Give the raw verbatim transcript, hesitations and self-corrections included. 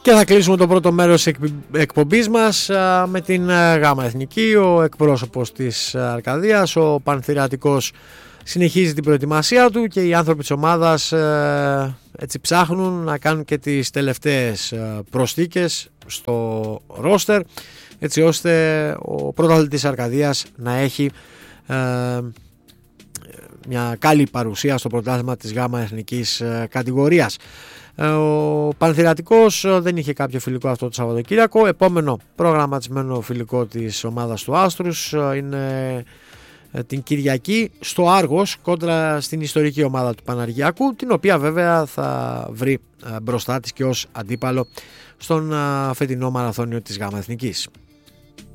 Και θα κλείσουμε το πρώτο μέρος της εκπομπής μας με την Γάμα Εθνική. Ο εκπρόσωπος της Αρκαδίας, ο Πανθηρεατικός, συνεχίζει την προετοιμασία του και οι άνθρωποι της ομάδας έτσι ψάχνουν να κάνουν και τις τελευταίες προσθήκες στο ρόστερ, έτσι ώστε ο πρωταθλητής Αρκαδίας να έχει ε, μια καλή παρουσία στο πρωτάθλημα της Γάμα Εθνικής κατηγορίας. Ο Πανθηρεατικός δεν είχε κάποιο φιλικό αυτό το Σαββατοκύριακο. Επόμενο προγραμματισμένο φιλικό της ομάδας του Άστρους είναι την Κυριακή στο Άργος κόντρα στην ιστορική ομάδα του Παναργιακού, την οποία βέβαια θα βρει μπροστά της και ως αντίπαλο στον φετινό μαραθώνιο της Γάμα Εθνικής.